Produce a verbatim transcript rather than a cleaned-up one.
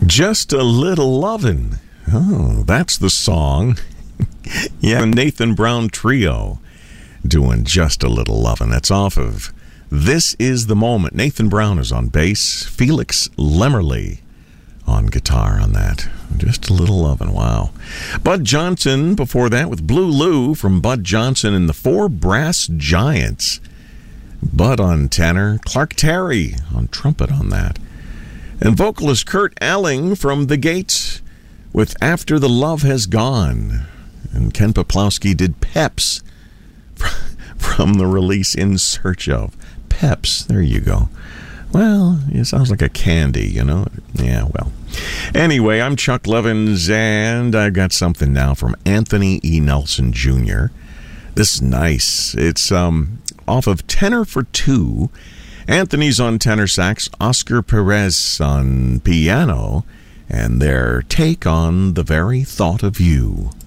Just a Little Lovin'. Oh, that's the song. Yeah, Nathan Brown Trio doing Just a Little Lovin'. That's off of This Is the Moment. Nathan Brown is on bass. Felix Lemmerly on guitar on that. Just a Little Lovin'. Wow. Bud Johnson before that with Blue Lou from Bud Johnson and the Four Brass Giants. Bud on tenor. Clark Terry on trumpet on that. And vocalist Kurt Elling from The Gates with After the Love Has Gone. And Ken Poplowski did Peps from the release In Search Of. Peps, there you go. Well, it sounds like a candy, you know? Yeah, well. Anyway, I'm Chuck Levins, and I've got something now from Anthony E. Nelson Junior This is nice. It's um off of Tenor for Two. Anthony's on tenor sax, Oscar Perez on piano, and their take on The Very Thought of You.